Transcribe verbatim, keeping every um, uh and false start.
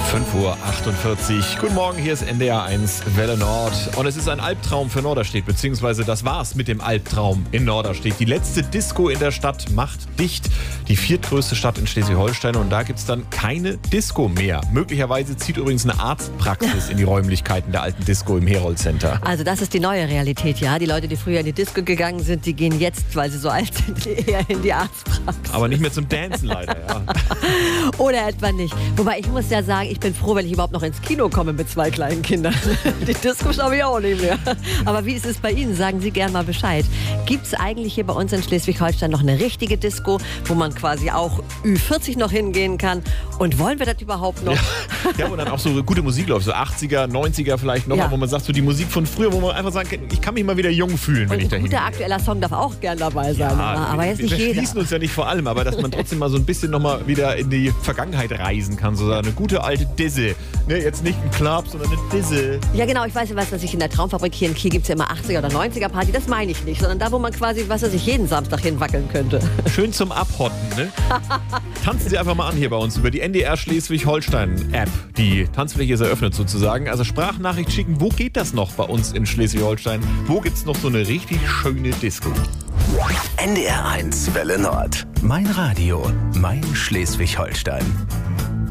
fünf Uhr achtundvierzig. Guten Morgen, hier ist N D R eins Welle Nord. Und es ist ein Albtraum für Norderstedt, beziehungsweise das war's mit dem Albtraum in Norderstedt. Die letzte Disco in der Stadt macht dicht. Die viertgrößte Stadt in Schleswig-Holstein, und da gibt's dann keine Disco mehr. Möglicherweise zieht übrigens eine Arztpraxis in die Räumlichkeiten der alten Disco im Herold Center. Also das ist die neue Realität, ja. Die Leute, die früher in die Disco gegangen sind, die gehen jetzt, weil sie so alt sind, eher in die Arztpraxis. Aber nicht mehr zum Dancen leider, ja. Oder etwa nicht. Wobei ich muss ja sagen, ich bin froh, wenn ich überhaupt noch ins Kino komme mit zwei kleinen Kindern. Die Disco schaue ich auch nicht mehr. Aber wie ist es bei Ihnen? Sagen Sie gerne mal Bescheid. Gibt es eigentlich hier bei uns in Schleswig-Holstein noch eine richtige Disco, wo man quasi auch Ü vierzig noch hingehen kann? Und wollen wir das überhaupt noch? Ja, ja, wo dann auch so gute Musik läuft, so achtziger, neunziger vielleicht noch, Ja. wo man sagt, so die Musik von früher, wo man einfach sagen kann, ich kann mich mal wieder jung fühlen, wenn Und ich ein da guter hingehe. aktueller Song darf auch gern dabei sein. Ja, aber jetzt nicht wir jeder. schließen uns ja nicht vor allem, aber dass man trotzdem mal so ein bisschen nochmal wieder in die Vergangenheit reisen kann. So eine gute alte Disse. Ne, jetzt nicht ein Club, sondern eine Disse. Ja genau, ich weiß ja, was weiß ich, in der Traumfabrik hier in Kiel gibt es ja immer achtziger oder neunziger Party, das meine ich nicht, sondern da, wo man quasi, was weiß ich, jeden Samstag hinwackeln könnte. Schön zum Abhotten, ne? Tanzen Sie einfach mal an hier bei uns über die N D R Schleswig-Holstein-App. Die Tanzfläche ist eröffnet sozusagen. Also Sprachnachricht schicken, wo geht das noch bei uns in Schleswig-Holstein? Wo gibt's noch so eine richtig schöne Disco? N D R eins Welle Nord. Mein Radio, mein Schleswig-Holstein.